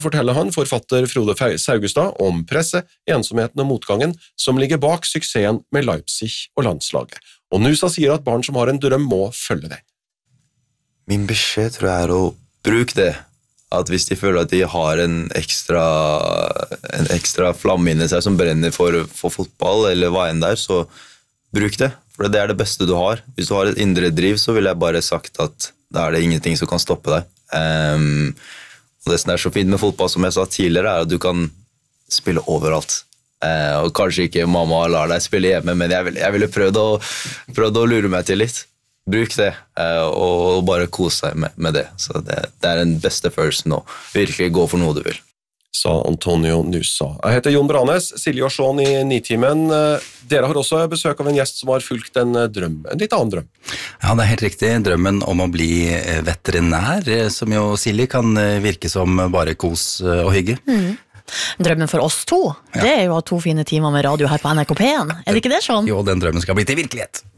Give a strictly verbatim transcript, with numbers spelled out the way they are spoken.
forteller han forfatter Frode Saugestad om presset, ensomheten og motgangen som ligger bak suksessen med Leipzig og landslaget. Og Nusa sier at barn som har en drøm må følge den. Min beskjed tror jeg er å bruke det. At hvis de føler at de har en ekstra, en ekstra flamme inni seg som brenner for, for fotball eller hva enn der, så bruk det. For det er det beste du har. Hvis du har et indre driv, så vil jeg bare sagt at da er det ingenting som kan stoppe deg. Um, og det som er så fint med fotball, som jeg sa tidligere, er at du kan spille overalt. Uh, og kanskje ikke mamma lar deg spille hjemme, men jeg ville, jeg ville prøvd, å, prøvd å lure meg til litt. Bruk det, uh, og bare kose deg med, med det. Så det, det er den beste følelsen nå. Virkelig gå for noe du vil. Sa Antonio Nusa. Jeg heter Jon Branes, Silje og Sean i Nitimen. Dere har også besøk av en gjest som har fulgt en drøm, en litt annen drøm. Ja, det er helt riktig. Drømmen om å bli veterinær, som jo Silje kan virke som bare kos og hygge. Mm. Drømmen for oss to, ja. Det er jo å ha to fine timer med radio her på N R K P en. Er det ikke det, Sean? Jo, den drømmen skal bli til virkelighet.